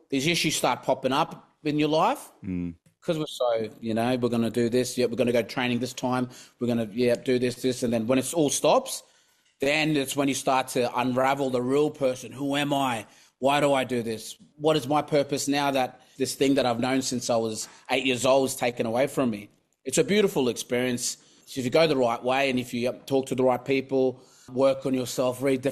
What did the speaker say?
these issues start popping up in your life. Because we're so, we're going to do this. Yeah, we're going to go training this time. We're going to, do this. And then when it all stops, then it's when you start to unravel the real person. Who am I? Why do I do this? What is my purpose now that this thing that I've known since I was 8 years old is taken away from me? It's a beautiful experience. If you go the right way and if you talk to the right people, work on yourself, read the